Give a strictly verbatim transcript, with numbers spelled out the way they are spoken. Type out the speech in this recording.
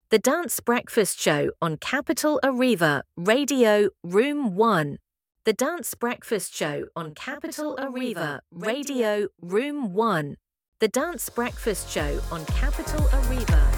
The Dance Breakfast Show on Capital Arriva, Radio, Room one. The Dance Breakfast Show on Capital Arriva, Radio, Room one. The Dance Breakfast Show on Capital Arriva.